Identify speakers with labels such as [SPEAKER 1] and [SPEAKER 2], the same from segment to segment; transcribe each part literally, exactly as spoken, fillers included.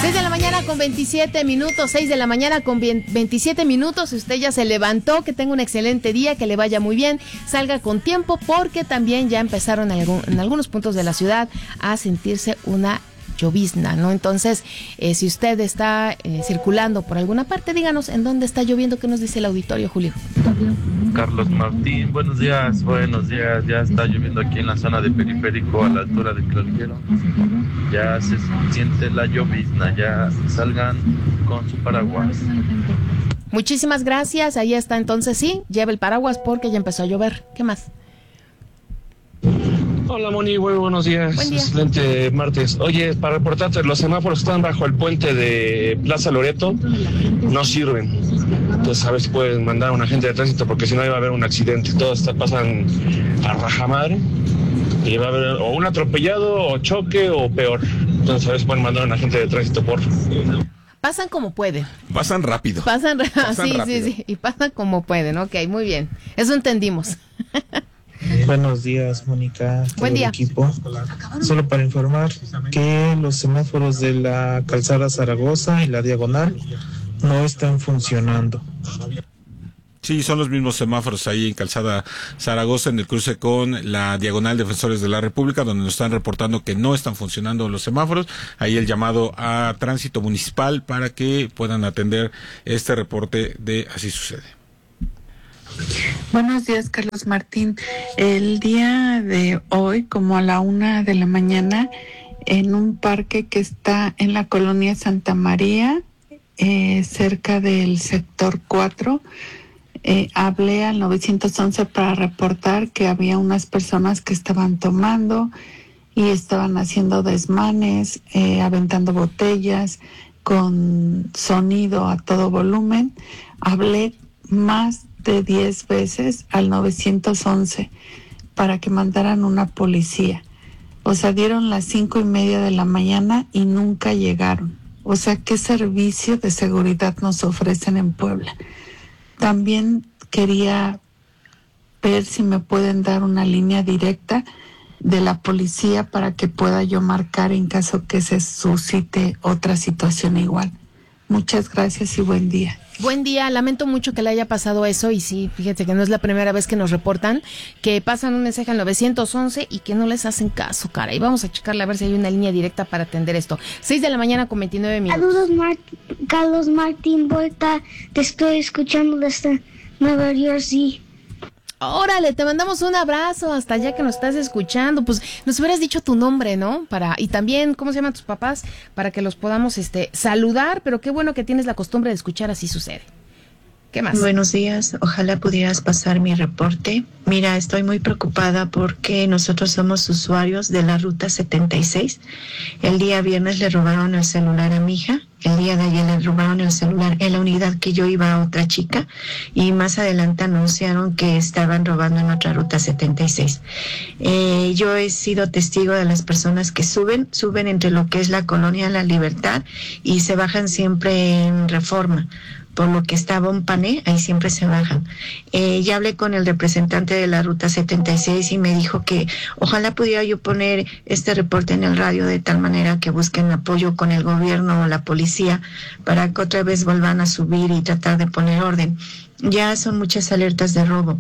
[SPEAKER 1] seis de la mañana con veintisiete minutos, seis de la mañana con veintisiete minutos. Si usted ya se levantó, que tenga un excelente día, que le vaya muy bien, salga con tiempo, porque también ya empezaron en, algún, en algunos puntos de la ciudad a sentirse una llovizna, ¿no? Entonces, eh, si usted está eh, circulando por alguna parte, díganos en dónde está lloviendo. ¿Qué nos dice el auditorio, Julio?
[SPEAKER 2] Carlos Martín, buenos días, buenos días. Ya está lloviendo aquí en la zona de Periférico, a la altura de Clavijero. Ya se siente la llovizna, ya salgan con su paraguas.
[SPEAKER 1] Muchísimas gracias, ahí está. Entonces sí, lleve el paraguas porque ya empezó a llover. ¿Qué más?
[SPEAKER 3] Hola Moni, muy buenos días.
[SPEAKER 1] Buen día.
[SPEAKER 3] Excelente martes. Oye, para reportarte, los semáforos están bajo el puente de Plaza Loreto, no sirven. Entonces a ver si pueden mandar a un agente de tránsito, porque si no iba a haber un accidente. Todos está, pasan a rajamadre y va a haber o un atropellado o choque o peor. Entonces a ver si pueden mandar a un agente de tránsito, por favor.
[SPEAKER 1] Pasan como pueden.
[SPEAKER 4] Pasan rápido.
[SPEAKER 1] Pasan,
[SPEAKER 4] pasan
[SPEAKER 1] sí,
[SPEAKER 4] rápido.
[SPEAKER 1] sí, sí, y pasan como pueden. Ok, muy bien. Eso entendimos.
[SPEAKER 5] Buenos días, Mónica, todo
[SPEAKER 1] Buen día.
[SPEAKER 5] el equipo. Solo para informar que los semáforos de la calzada Zaragoza y la diagonal no están funcionando.
[SPEAKER 4] Sí, son los mismos semáforos ahí en Calzada Zaragoza, en el cruce con la Diagonal Defensores de la República, donde nos están reportando que no están funcionando los semáforos. Ahí el llamado a Tránsito Municipal para que puedan atender este reporte de Así Sucede.
[SPEAKER 6] Buenos días, Carlos Martín. El día de hoy, como a la una de la mañana, en un parque que está en la colonia Santa María, eh, cerca del sector cuatro, eh, hablé al nueve once para reportar que había unas personas que estaban tomando y estaban haciendo desmanes, eh, aventando botellas con sonido a todo volumen. Hablé más de diez veces al nueve once para que mandaran una policía. O sea, dieron las cinco y media de la mañana y nunca llegaron. O sea, ¿qué servicio de seguridad nos ofrecen en Puebla? También quería ver si me pueden dar una línea directa de la policía para que pueda yo marcar en caso que se suscite otra situación igual. Muchas gracias y buen día.
[SPEAKER 1] Buen día, lamento mucho que le haya pasado eso y sí, fíjate que no es la primera vez que nos reportan que pasan un mensaje al nueve once y que no les hacen caso, cara. Y vamos a checarle a ver si hay una línea directa para atender esto. seis de la mañana con veintinueve minutos.
[SPEAKER 7] Saludos, Mar- Carlos Martín Volta, te estoy escuchando desde Nueva Jersey.
[SPEAKER 1] Órale, te mandamos un abrazo hasta allá que nos estás escuchando. Pues nos hubieras dicho tu nombre, ¿no? Para y también, ¿cómo se llaman tus papás? Para que los podamos este saludar, pero qué bueno que tienes la costumbre de escuchar Así Sucede. ¿Qué más?
[SPEAKER 8] Buenos días, ojalá pudieras pasar mi reporte. Mira, estoy muy preocupada porque nosotros somos usuarios de la ruta setenta y seis. El día viernes le robaron el celular a mi hija. El día de ayer le robaron el celular en la unidad que yo iba a otra chica y más adelante anunciaron que estaban robando en otra ruta setenta y seis. Eh, yo he sido testigo de las personas que suben, suben entre lo que es la colonia La Libertad y se bajan siempre en Reforma. Por lo que está Bompané, ahí siempre se bajan. Eh, ya hablé con el representante de la ruta setenta y seis y me dijo que ojalá pudiera yo poner este reporte en el radio de tal manera que busquen apoyo con el gobierno o la policía para que otra vez vuelvan a subir y tratar de poner orden. Ya son muchas alertas de robo.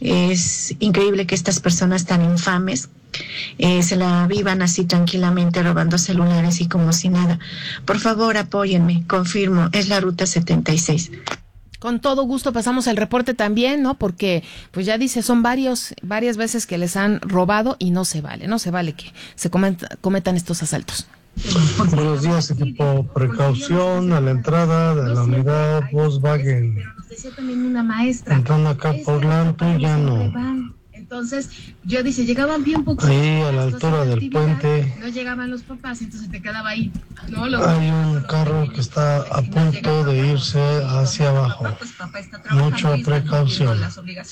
[SPEAKER 8] Es increíble que estas personas tan infames Eh, se la vivan así tranquilamente robando celulares y como si nada. Por favor, apóyenme, confirmo, es la ruta setenta y seis.
[SPEAKER 1] Con todo gusto pasamos el reporte también, ¿no? Porque, pues ya dice, son varios, varias veces que les han robado y no se vale, no se vale que se cometa, cometan estos asaltos.
[SPEAKER 9] Buenos días, equipo. Precaución a la entrada de la unidad Volkswagen.
[SPEAKER 1] Decía también una maestra.
[SPEAKER 9] Entrando acá por Lanto, ya no.
[SPEAKER 1] Entonces, yo dice, llegaban bien poco.
[SPEAKER 9] Ahí a la altura del puente.
[SPEAKER 1] No llegaban los papás, entonces te quedaba ahí. No, lo...
[SPEAKER 9] Hay un carro que está a punto de irse hacia abajo. Mucha precaución.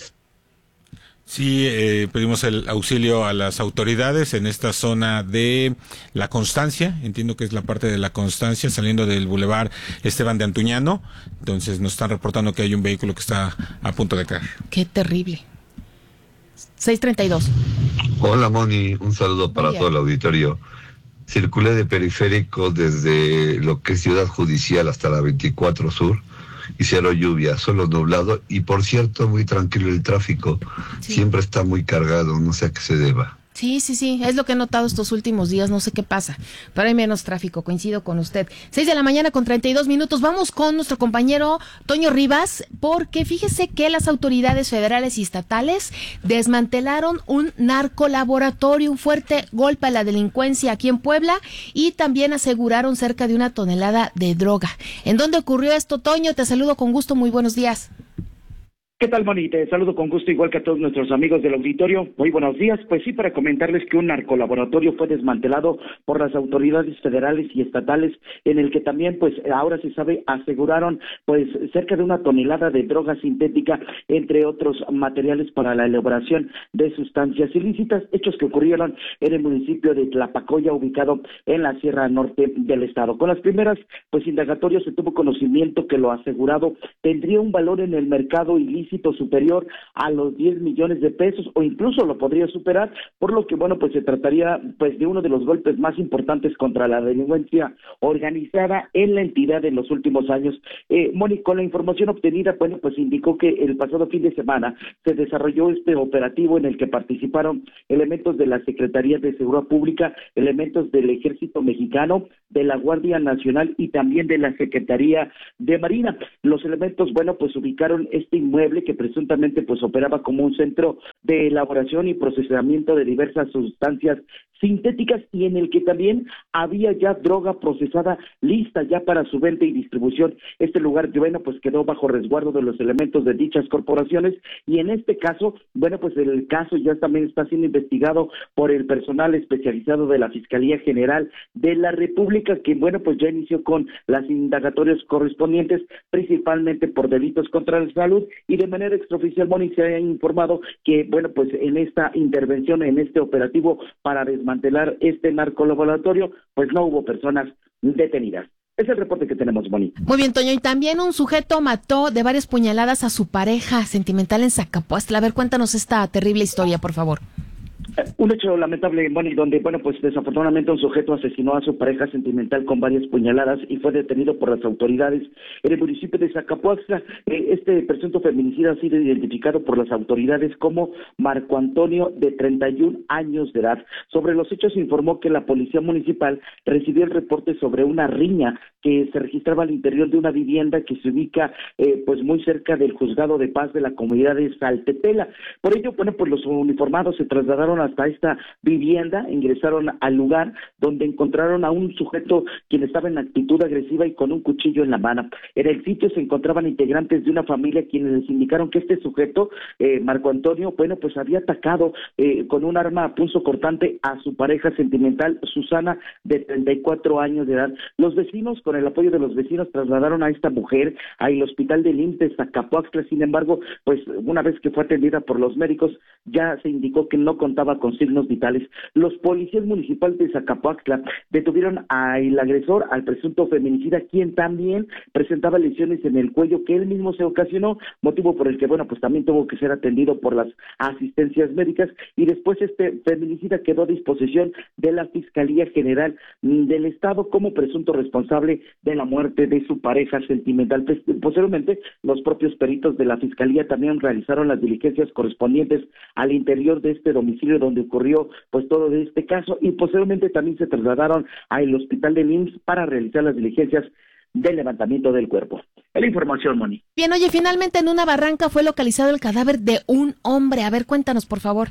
[SPEAKER 4] Sí, eh, pedimos el auxilio a las autoridades en esta zona de La Constancia, entiendo que es la parte de La Constancia, saliendo del bulevar Esteban de Antuñano. Entonces nos están reportando que hay un vehículo que está a punto de caer.
[SPEAKER 1] Qué terrible. seis treinta y dos.
[SPEAKER 10] Hola Moni, un saludo para todo el auditorio. Circulé de Periférico desde lo que es Ciudad Judicial hasta la veinticuatro Sur y cero lluvia, solo nublado y por cierto muy tranquilo el tráfico, sí. Siempre está muy cargado, no sé a qué se deba.
[SPEAKER 1] Sí, sí, sí, es lo que he notado estos últimos días, no sé qué pasa, pero hay menos tráfico, coincido con usted. Seis de la mañana con treinta y dos minutos, vamos con nuestro compañero Toño Rivas, porque fíjese que las autoridades federales y estatales desmantelaron un narcolaboratorio, un fuerte golpe a la delincuencia aquí en Puebla, y también aseguraron cerca de una tonelada de droga. ¿En dónde ocurrió esto, Toño? Te saludo con gusto, muy buenos días.
[SPEAKER 11] ¿Qué tal, Moni? Te saludo con gusto, igual que a todos nuestros amigos del auditorio. Muy buenos días. Pues sí, para comentarles que un narcolaboratorio fue desmantelado por las autoridades federales y estatales, en el que también, pues ahora se sabe, aseguraron pues cerca de una tonelada de droga sintética, entre otros materiales para la elaboración de sustancias ilícitas, hechos que ocurrieron en el municipio de Tlapacoya, ubicado en la Sierra Norte del estado. Con las primeras, pues indagatorios se tuvo conocimiento que lo asegurado tendría un valor en el mercado ilícito superior a los diez millones de pesos o incluso lo podría superar, por lo que bueno, pues se trataría pues de uno de los golpes más importantes contra la delincuencia organizada en la entidad en los últimos años. Eh, Mónica, con la información obtenida, bueno, pues indicó que el pasado fin de semana se desarrolló este operativo en el que participaron elementos de la Secretaría de Seguridad Pública, elementos del Ejército Mexicano, de la Guardia Nacional y también de la Secretaría de Marina. Los elementos, bueno, pues ubicaron este inmueble que presuntamente pues operaba como un centro de elaboración y procesamiento de diversas sustancias sintéticas y en el que también había ya droga procesada lista ya para su venta y distribución. Este lugar, bueno, pues quedó bajo resguardo de los elementos de dichas corporaciones y en este caso, bueno, pues el caso ya también está siendo investigado por el personal especializado de la Fiscalía General de la República, que bueno, pues ya inició con las indagatorias correspondientes, principalmente por delitos contra la salud, y de manera extraoficial, Moni, se ha informado que, bueno, pues en esta intervención, en este operativo para desmantelar este narcolaboratorio, pues no hubo personas detenidas. Es el reporte que tenemos, Moni.
[SPEAKER 1] Muy bien, Toño. Y también un sujeto mató de varias puñaladas a su pareja sentimental en Zacapuastla. A ver, cuéntanos esta terrible historia, por favor.
[SPEAKER 11] Un hecho lamentable, Moni, donde, bueno, pues desafortunadamente un sujeto asesinó a su pareja sentimental con varias puñaladas y fue detenido por las autoridades en el municipio de Zacapuastla. Este presunto feminicida ha sido identificado por las autoridades como Marco Antonio, de treinta y un años de edad. Sobre los hechos se informó que la policía municipal recibió el reporte sobre una riña que se registraba al interior de una vivienda que se ubica eh, pues muy cerca del juzgado de paz de la comunidad de Saltetela. Por ello, bueno, pues los uniformados se trasladaron hasta esta vivienda, ingresaron al lugar donde encontraron a un sujeto quien estaba en actitud agresiva y con un cuchillo en la mano. En el sitio se encontraban integrantes de una familia quienes les indicaron que este sujeto, eh, Marco Antonio, bueno, pues había atacado eh, con un arma a punzo cortante a su pareja sentimental, Susana, de treinta y cuatro años de edad. Los vecinos, con el apoyo de los vecinos, trasladaron a esta mujer al hospital del I M S S de Zacapuastla. Sin embargo, pues una vez que fue atendida por los médicos, ya se indicó que no contaba con signos vitales. Los policías municipales de Zacapuastla detuvieron al agresor, al presunto feminicida, quien también presentaba lesiones en el cuello que él mismo se ocasionó, motivo por el que, bueno, pues también tuvo que ser atendido por las asistencias médicas, y después este feminicida quedó a disposición de la Fiscalía General del Estado como presunto responsable de la muerte de su pareja sentimental. Posteriormente, los propios peritos de la Fiscalía también realizaron las diligencias correspondientes al interior de este domicilio donde ocurrió pues todo de este caso, y posteriormente también se trasladaron al hospital de I M S S para realizar las diligencias del levantamiento del cuerpo. Es la información, Moni.
[SPEAKER 1] Bien, oye, finalmente en una barranca fue localizado el cadáver de un hombre. A ver, cuéntanos, por favor.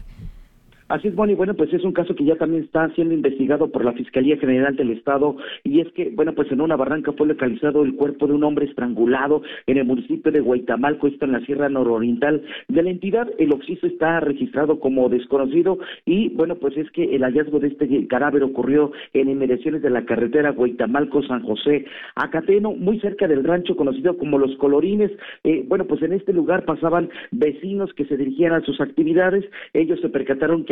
[SPEAKER 11] Así es, Bonnie. Bueno, pues es un caso que ya también está siendo investigado por la Fiscalía General del Estado, y es que, bueno, pues en una barranca fue localizado el cuerpo de un hombre estrangulado en el municipio de Huaytamalco, esto en la Sierra Nororiental de la entidad. El occiso está registrado como desconocido y, bueno, pues es que el hallazgo de este cadáver ocurrió en inmediaciones de la carretera Huaytamalco-San José Acateno, muy cerca del rancho conocido como Los Colorines. Eh, bueno, pues en este lugar pasaban vecinos que se dirigían a sus actividades. Ellos se percataron que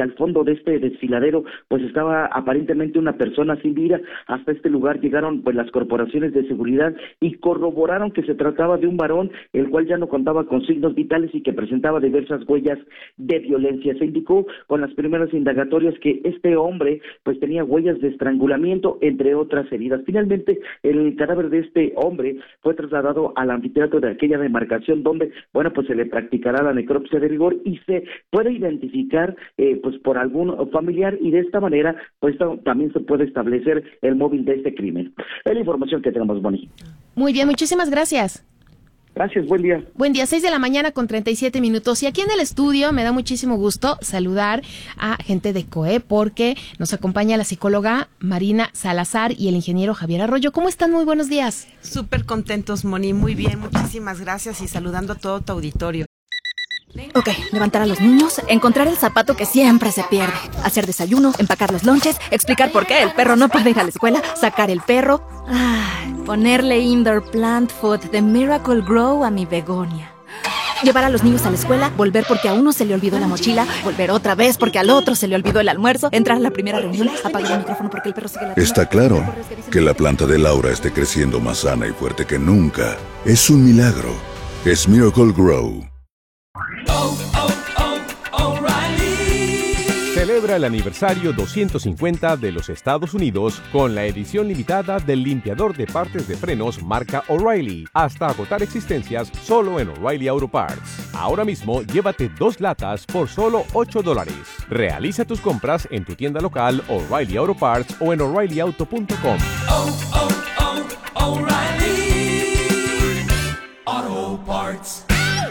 [SPEAKER 11] al fondo de este desfiladero pues estaba aparentemente una persona sin vida. Hasta este lugar llegaron pues las corporaciones de seguridad y corroboraron que se trataba de un varón el cual ya no contaba con signos vitales y que presentaba diversas huellas de violencia. Se indicó con las primeras indagatorias que este hombre pues tenía huellas de estrangulamiento, entre otras heridas. Finalmente, el cadáver de este hombre fue trasladado al anfiteatro de aquella demarcación donde, bueno, pues se le practicará la necropsia de rigor y se puede identificar eh, pues por algún familiar, y de esta manera pues también se puede establecer el móvil de este crimen. Es la información que tenemos, Moni.
[SPEAKER 1] Muy bien, muchísimas gracias.
[SPEAKER 11] Gracias, buen día.
[SPEAKER 1] Buen día, seis de la mañana con treinta y siete minutos. Y aquí en el estudio me da muchísimo gusto saludar a gente de C O E porque nos acompaña la psicóloga Marina Salazar y el ingeniero Javier Arroyo. ¿Cómo están? Muy buenos días.
[SPEAKER 12] Súper contentos, Moni, muy bien, muchísimas gracias y saludando a todo tu auditorio.
[SPEAKER 13] Ok, levantar a los niños, encontrar el zapato que siempre se pierde, hacer desayuno, empacar los lonches, explicar por qué el perro no puede ir a la escuela, sacar el perro, ay, ponerle indoor plant food de Miracle Grow a mi begonia. Llevar a los niños a la escuela, volver porque a uno se le olvidó la mochila, volver otra vez porque al otro se le olvidó el almuerzo, entrar a la primera reunión, apagar el micrófono porque el perro sigue la...
[SPEAKER 14] Está claro que la planta de Laura esté creciendo más sana y fuerte que nunca. Es un milagro. Es Miracle Grow.
[SPEAKER 15] Oh, oh, oh, O'Reilly. Celebra el aniversario doscientos cincuenta de los Estados Unidos con la edición limitada del limpiador de partes de frenos marca O'Reilly, hasta agotar existencias solo en O'Reilly Auto Parts. Ahora mismo llévate dos latas por solo ocho dólares. Realiza tus compras en tu tienda local O'Reilly Auto Parts o en O'Reilly Auto punto com.
[SPEAKER 16] Oh, oh, oh, O'Reilly Auto Parts.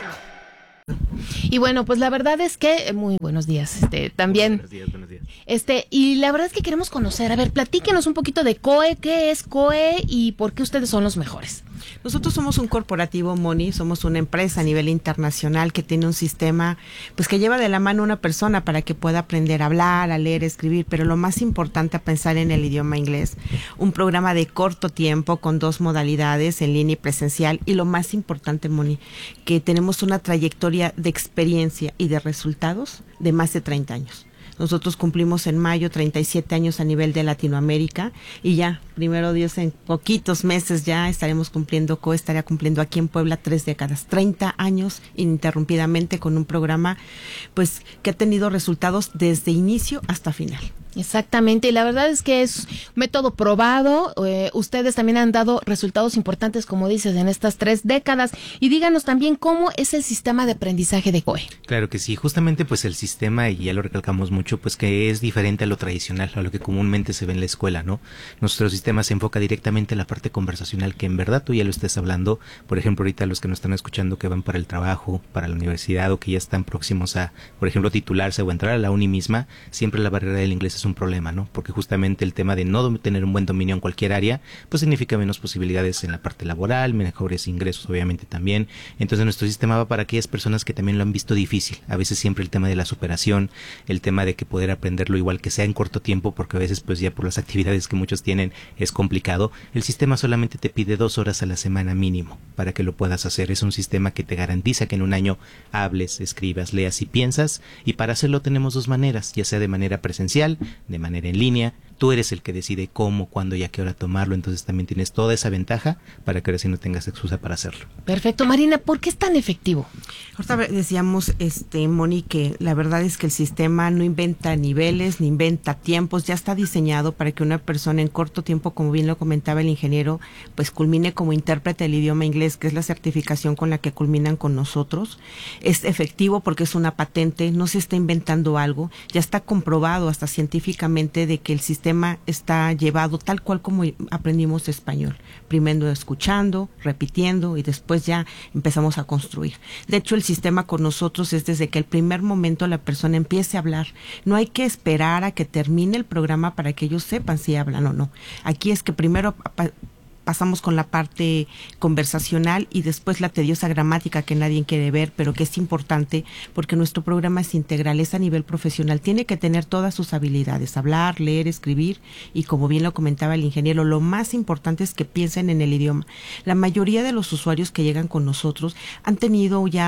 [SPEAKER 1] Y bueno, pues la verdad es que, muy buenos días, este, también.
[SPEAKER 17] Buenos días, buenos días.
[SPEAKER 1] Este, y la verdad es que queremos conocer, a ver, platíquenos un poquito de C O E, qué es C O E y por qué ustedes son los mejores.
[SPEAKER 12] Nosotros somos un corporativo, Moni, somos una empresa a nivel internacional que tiene un sistema, pues que lleva de la mano a una persona para que pueda aprender a hablar, a leer, a escribir, pero lo más importante a pensar en el idioma inglés. Un programa de corto tiempo con dos modalidades, en línea y presencial, y lo más importante, Moni, que tenemos una trayectoria de experiencia y de resultados de más de treinta años. Nosotros cumplimos en mayo treinta y siete años a nivel de Latinoamérica y ya, primero Dios, en poquitos meses ya estaremos cumpliendo, C O E estaría cumpliendo aquí en Puebla tres décadas, treinta años ininterrumpidamente con un programa pues que ha tenido resultados desde inicio hasta final.
[SPEAKER 1] Exactamente, y la verdad es que es método probado. Eh, ustedes también han dado resultados importantes, como dices, en estas tres décadas. Y díganos también cómo es el sistema de aprendizaje de C O E.
[SPEAKER 17] Claro que sí, justamente pues el sistema, y ya lo recalcamos mucho, pues que es diferente a lo tradicional, a lo que comúnmente se ve en la escuela, ¿no? Nuestro sistema se enfoca directamente en la parte conversacional, que en verdad tú ya lo estés hablando. Por ejemplo, ahorita los que nos están escuchando que van para el trabajo, para la universidad o que ya están próximos a, por ejemplo, titularse o entrar a la uni misma, siempre la barrera del inglés es un problema, ¿no? Porque justamente el tema de no tener un buen dominio en cualquier área, pues significa menos posibilidades en la parte laboral, mejores ingresos obviamente también. Entonces nuestro sistema va para aquellas personas que también lo han visto difícil. A veces siempre el tema de la superación, el tema de que poder aprenderlo igual que sea en corto tiempo, porque a veces pues ya por las actividades que muchos tienen es complicado. El sistema solamente te pide dos horas a la semana mínimo para que lo puedas hacer. Es un sistema que te garantiza que en un año hables, escribas, leas y piensas, y para hacerlo tenemos dos maneras, ya sea de manera presencial, de manera en línea. Tú eres el que decide cómo, cuándo y a qué hora tomarlo, entonces también tienes toda esa ventaja para que ahora sí no tengas excusa para hacerlo.
[SPEAKER 1] Perfecto. Marina, ¿por qué es tan efectivo?
[SPEAKER 12] Ahorita decíamos, este, Moni, que la verdad es que el sistema no inventa niveles, ni inventa tiempos, ya está diseñado para que una persona en corto tiempo, como bien lo comentaba el ingeniero, pues culmine como intérprete del idioma inglés, que es la certificación con la que culminan con nosotros. Es efectivo porque es una patente, no se está inventando algo, ya está comprobado hasta científicamente de que el sistema está llevado tal cual como aprendimos español, primero escuchando, repitiendo y después ya empezamos a construir. De hecho, el sistema con nosotros es desde que el primer momento la persona empiece a hablar. No hay que esperar a que termine el programa para que ellos sepan si hablan o no. Aquí es que primero pasamos con la parte conversacional y después la tediosa gramática que nadie quiere ver, pero que es importante porque nuestro programa es integral, es a nivel profesional, tiene que tener todas sus habilidades, hablar, leer, escribir y, como bien lo comentaba el ingeniero, lo más importante es que piensen en el idioma. La mayoría de los usuarios que llegan con nosotros han tenido ya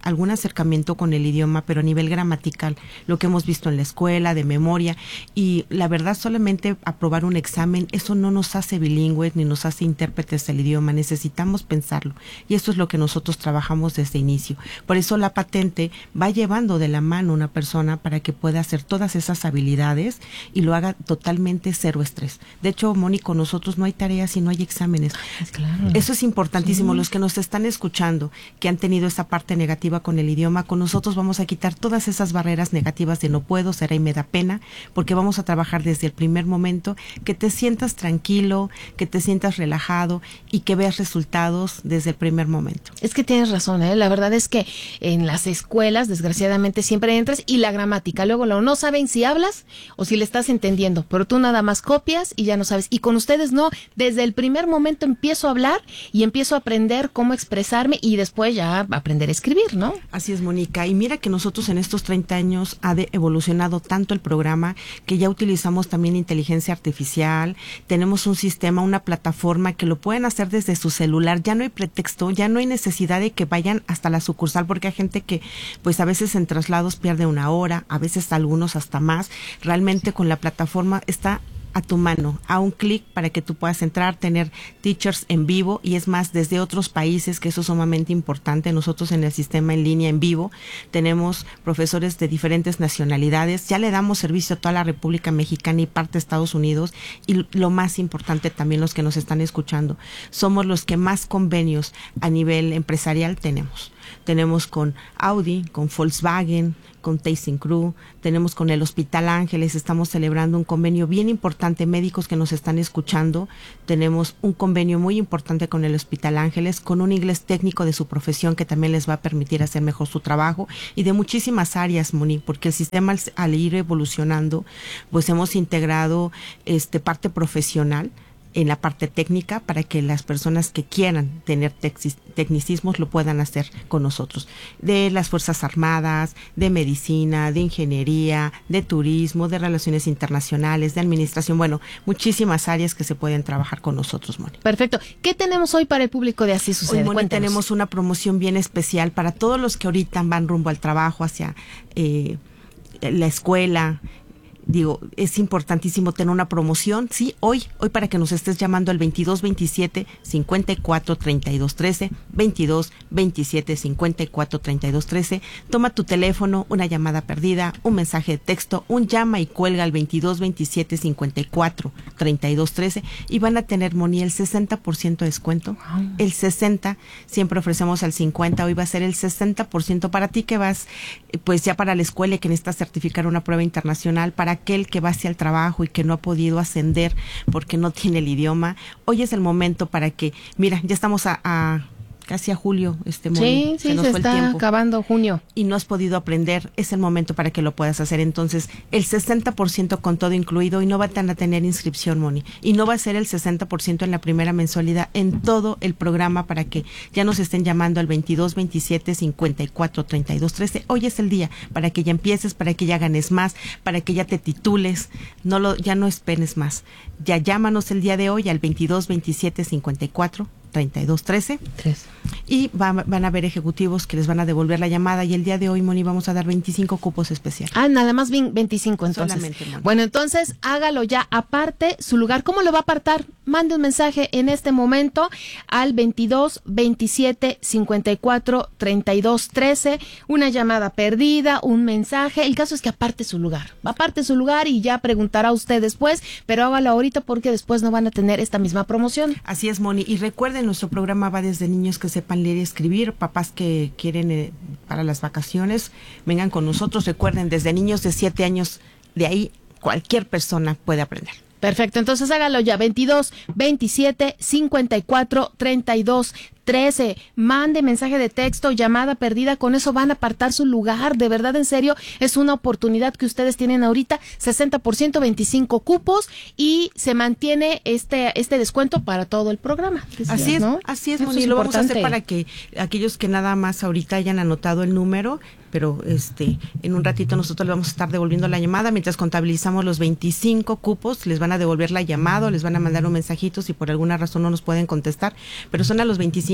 [SPEAKER 12] algún acercamiento con el idioma, pero a nivel gramatical, lo que hemos visto en la escuela, de memoria, y la verdad solamente aprobar un examen, eso no nos hace bilingües ni nos hace intérpretes del idioma, necesitamos pensarlo, y eso es lo que nosotros trabajamos desde inicio. Por eso la patente va llevando de la mano a una persona para que pueda hacer todas esas habilidades y lo haga totalmente cero estrés. De hecho, Moni, con nosotros no hay tareas y no hay exámenes.
[SPEAKER 1] Claro.
[SPEAKER 12] Eso es importantísimo.
[SPEAKER 1] Sí.
[SPEAKER 12] Los que nos están escuchando, que han tenido esa parte negativa con el idioma, con nosotros vamos a quitar todas esas barreras negativas de no puedo, será y me da pena, porque vamos a trabajar desde el primer momento, que te sientas tranquilo, que te sientas relajado y que veas resultados desde el primer momento.
[SPEAKER 1] Es que tienes razón, ¿eh? La verdad es que en las escuelas, desgraciadamente, siempre entras y la gramática, luego lo, no saben si hablas o si le estás entendiendo, pero tú nada más copias y ya no sabes. Y con ustedes no, desde el primer momento empiezo a hablar y empiezo a aprender cómo expresarme y después ya aprender a escribir, ¿no?
[SPEAKER 12] Así es, Mónica. Y mira que nosotros en estos treinta años ha de evolucionado tanto el programa que ya utilizamos también inteligencia artificial, tenemos un sistema, una plataforma que lo pueden hacer desde su celular, ya no hay pretexto, ya no hay necesidad de que vayan hasta la sucursal, porque hay gente que pues a veces en traslados pierde una hora, a veces algunos hasta más. Realmente con la plataforma está a tu mano, a un clic para que tú puedas entrar, tener teachers en vivo, y es más, desde otros países, que eso es sumamente importante. Nosotros en el sistema en línea en vivo tenemos profesores de diferentes nacionalidades, ya le damos servicio a toda la República Mexicana y parte de Estados Unidos, y lo más importante también, los que nos están escuchando, somos los que más convenios a nivel empresarial tenemos. Tenemos con Audi, con Volkswagen, con ThyssenKrupp, tenemos con el Hospital Ángeles, estamos celebrando un convenio bien importante, médicos que nos están escuchando, tenemos un convenio muy importante con el Hospital Ángeles, con un inglés técnico de su profesión que también les va a permitir hacer mejor su trabajo, y de muchísimas áreas, Moni, porque el sistema al, al ir evolucionando, pues hemos integrado este parte profesional en la parte técnica para que las personas que quieran tener texis, tecnicismos lo puedan hacer con nosotros. De las Fuerzas Armadas, de medicina, de ingeniería, de turismo, de relaciones internacionales, de administración, bueno, muchísimas áreas que se pueden trabajar con nosotros, Moni.
[SPEAKER 1] Perfecto. ¿Qué tenemos hoy para el público de Así Sucede?
[SPEAKER 12] Hoy, Moni,
[SPEAKER 1] Cuéntanos.
[SPEAKER 12] tenemos una promoción bien especial para todos los que ahorita van rumbo al trabajo, hacia eh, la escuela. Digo, es importantísimo tener una promoción, sí, hoy, hoy para que nos estés llamando al veintidós veintisiete cincuenta y cuatro treinta y dos trece, veintidós veintisiete cincuenta y cuatro treinta y dos trece, toma tu teléfono, una llamada perdida, un mensaje de texto, un llama y cuelga al veintidós veintisiete cincuenta y cuatro treinta y dos trece, y van a tener, Moni, el sesenta por ciento de descuento, wow. El sesenta, siempre ofrecemos al cincuenta, hoy va a ser el sesenta por ciento para ti que vas, pues ya para la escuela y que necesitas certificar una prueba internacional, para aquel que va hacia el trabajo y que no ha podido ascender porque no tiene el idioma. Hoy es el momento para que, mira, ya estamos a, a casi a julio, este Moni,
[SPEAKER 1] sí, sí,
[SPEAKER 12] se nos
[SPEAKER 1] se
[SPEAKER 12] fue
[SPEAKER 1] está
[SPEAKER 12] el tiempo.
[SPEAKER 1] Acabando junio.
[SPEAKER 12] Y no has podido aprender, es el momento para que lo puedas hacer. Entonces, el sesenta por ciento con todo incluido, y no van a tener inscripción, Moni. Y no va a ser el sesenta por ciento en la primera mensualidad, en todo el programa, para que ya nos estén llamando al veintidós veintisiete cincuenta y cuatro treinta y dos trece. Hoy es el día para que ya empieces, para que ya ganes más, para que ya te titules, no lo, ya no esperes más. Ya llámanos el día de hoy al veintidós veintisiete cincuenta y cuatro treinta y dos trece.
[SPEAKER 1] Tres.
[SPEAKER 12] Y va, van a haber ejecutivos que les van a devolver la llamada, y el día de hoy, Moni, vamos a dar veinticinco cupos especiales.
[SPEAKER 1] Ah, nada más veinticinco entonces.
[SPEAKER 12] Solamente, Moni.
[SPEAKER 1] Bueno, entonces hágalo ya, aparte su lugar. ¿Cómo lo va a apartar? Mande un mensaje en este momento al veintidós veintisiete cincuenta y cuatro treinta y dos trece, una llamada perdida, un mensaje. El caso es que aparte su lugar. Aparte su lugar y ya preguntará usted después, pero hágalo ahorita porque después no van a tener esta misma promoción.
[SPEAKER 12] Así es, Moni. Y recuerden, nuestro programa va desde niños que sepan leer y escribir, papás que quieren eh, para las vacaciones, vengan con nosotros. Recuerden, desde niños de siete años, de ahí cualquier persona puede aprender.
[SPEAKER 1] Perfecto, entonces hágalo ya, veintidós veintisiete cincuenta y cuatro treinta y dos trece, mande mensaje de texto, llamada perdida, con eso van a apartar su lugar. De verdad, en serio, es una oportunidad que ustedes tienen ahorita, sesenta por ciento, veinticinco cupos, y se mantiene este este descuento para todo el programa.
[SPEAKER 12] Así es, ¿no? Así es, Moni, lo vamos a hacer para que aquellos que nada más ahorita hayan anotado el número, pero este en un ratito nosotros les vamos a estar devolviendo la llamada. Mientras contabilizamos los veinticinco cupos, les van a devolver la llamada, les van a mandar un mensajito si por alguna razón no nos pueden contestar, pero son a los veinticinco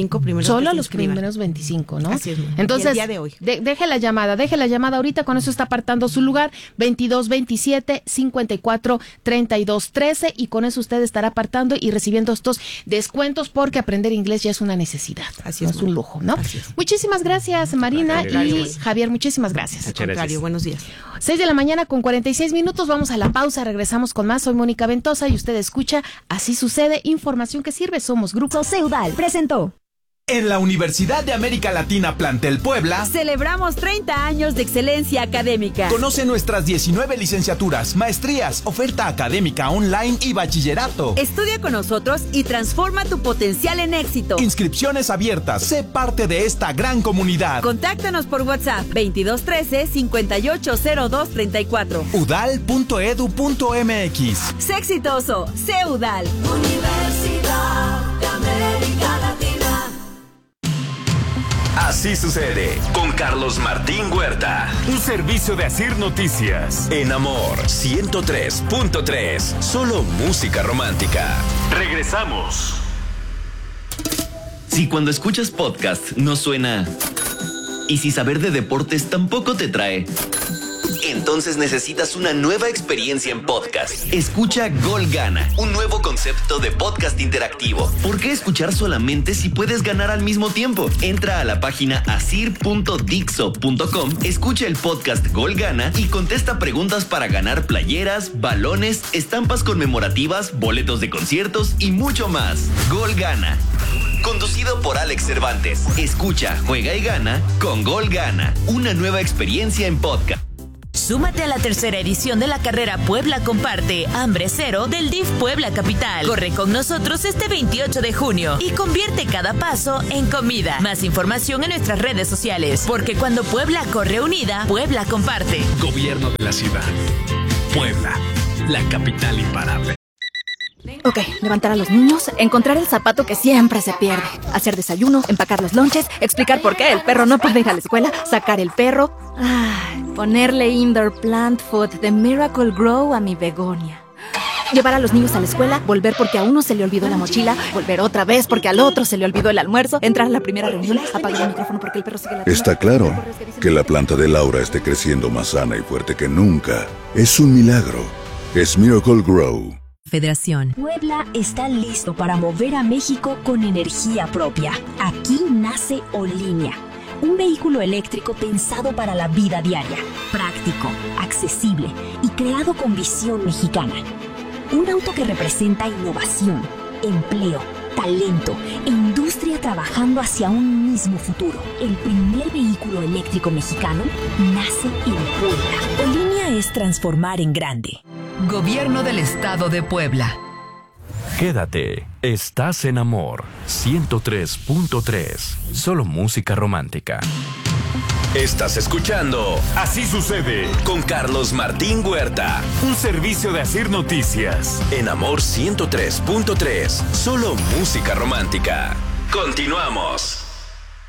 [SPEAKER 12] veinticinco primeros
[SPEAKER 1] Solo
[SPEAKER 12] que
[SPEAKER 1] los
[SPEAKER 12] inscriban.
[SPEAKER 1] primeros veinticinco, ¿no?
[SPEAKER 12] Así es, Moni.
[SPEAKER 1] Entonces,
[SPEAKER 12] Y el día de hoy.
[SPEAKER 1] de- deje la llamada, deje la llamada ahorita, con eso está apartando su lugar, veintidós veintisiete cincuenta y cuatro treinta y dos trece, y con eso usted estará apartando y recibiendo estos descuentos, porque aprender inglés ya es una necesidad,
[SPEAKER 12] Así
[SPEAKER 1] no
[SPEAKER 12] es,
[SPEAKER 1] es un lujo, ¿no? Muchísimas gracias, Marina,
[SPEAKER 12] Al contrario,
[SPEAKER 1] y
[SPEAKER 12] Moni.
[SPEAKER 1] Javier, muchísimas gracias.
[SPEAKER 12] Al contrario, buenos días.
[SPEAKER 1] seis de la mañana con cuarenta y seis minutos, vamos a la pausa, regresamos con más. Soy Mónica Ventosa y usted escucha Así Sucede, información que sirve. Somos Grupo
[SPEAKER 18] Ceudal presentó.
[SPEAKER 19] En la Universidad de América Latina Plantel Puebla
[SPEAKER 18] Celebramos treinta años de excelencia académica.
[SPEAKER 19] conoce nuestras diecinueve licenciaturas, maestrías, oferta académica online y bachillerato.
[SPEAKER 18] Estudia con nosotros y transforma tu potencial en éxito.
[SPEAKER 19] Inscripciones abiertas. Sé parte de esta gran comunidad.
[SPEAKER 18] Contáctanos por WhatsApp veintidós trece cincuenta y ocho cero dos treinta y cuatro.
[SPEAKER 19] udal punto edu punto mx.
[SPEAKER 18] Sé exitoso, sé UDAL. Universidad de América Latina.
[SPEAKER 20] Así sucede con Carlos Martín Huerta. Un servicio de Asir Noticias. En Amor ciento tres punto tres. Solo música romántica. Regresamos.
[SPEAKER 21] Si cuando escuchas podcast no suena, y si saber de deportes tampoco te trae, entonces necesitas una nueva experiencia en podcast. Escucha Gol Gana, un nuevo concepto de podcast interactivo. ¿Por qué escuchar solamente si puedes ganar al mismo tiempo? Entra a la página asir punto dixo punto com, escucha el podcast Gol Gana y contesta preguntas para ganar playeras, balones, estampas conmemorativas, boletos de conciertos y mucho más. Gol Gana. Conducido por Alex Cervantes. Escucha, juega y gana con Gol Gana. Una nueva experiencia en podcast.
[SPEAKER 22] Súmate a la tercera edición de la carrera Puebla Comparte Hambre Cero del D I F Puebla Capital. Corre con nosotros este veintiocho de junio y convierte cada paso en comida. Más información en nuestras redes sociales, porque cuando Puebla corre unida, Puebla comparte.
[SPEAKER 20] Gobierno de la ciudad. Puebla, la capital imparable.
[SPEAKER 13] Ok, levantar a los niños, encontrar el zapato que siempre se pierde, hacer desayuno, empacar los lonches, explicar por qué el perro no puede ir a la escuela, sacar el perro, ay, ponerle indoor plant food de Miracle Grow a mi begonia. Llevar a los niños a la escuela, volver porque a uno se le olvidó la mochila, volver otra vez porque al otro se le olvidó el almuerzo, entrar a la primera reunión, apagar el micrófono porque el perro sigue la...
[SPEAKER 14] Está claro que la planta de Laura esté creciendo más sana y fuerte que nunca. Es un milagro. Es Miracle Grow.
[SPEAKER 18] Federación. Puebla está listo para mover a México con energía propia. Aquí nace Olinia, un vehículo eléctrico pensado para la vida diaria, práctico, accesible y creado con visión mexicana. Un auto que representa innovación, empleo, talento e industria trabajando hacia un mismo futuro. El primer vehículo eléctrico mexicano nace en Puebla. Olinia es transformar en grande.
[SPEAKER 23] Gobierno del Estado de Puebla.
[SPEAKER 20] Quédate, estás en Amor ciento tres punto tres. Solo música romántica. Estás escuchando Así Sucede con Carlos Martín Huerta. Un servicio de Asir Noticias. En Amor ciento tres punto tres. Solo música romántica. Continuamos.